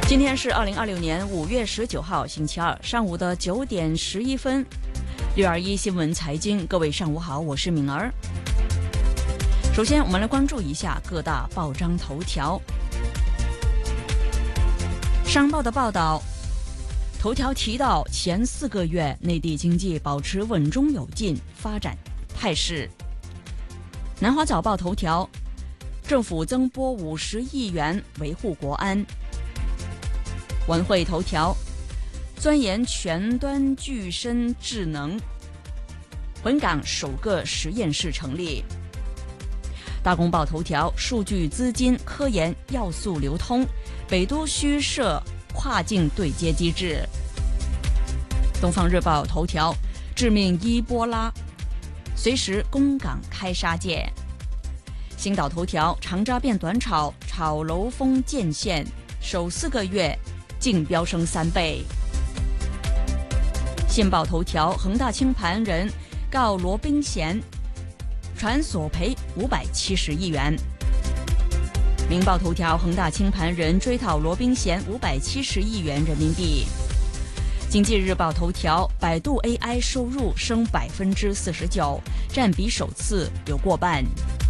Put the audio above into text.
今天是2026年5月19号，星期二上午的9点11分。621新闻财经，各位上午好，我是敏儿。首先，我们来关注一下各大报章头条。商报的报道，头条提到前4个月内地经济保持稳中有进发展态势。南华早报头条，政府增拨50亿元维护国安。文汇头条，钻研全端具身智能，本港首个实验室成立。大公报头条，数据资金科研要素流通，北都需设跨境对接机制。东方日报头条，致命伊波拉，随时攻港开杀戒。星岛头条，长沙变短炒，炒楼峰见线，首4个月净飙升3倍。信报头条，恒大清盘人告罗兵咸，传索赔570亿元。明报头条，恒大清盘人追讨罗兵咸570亿元人民币。经济日报头条，百度 AI 收入升49%，占比首次有过半。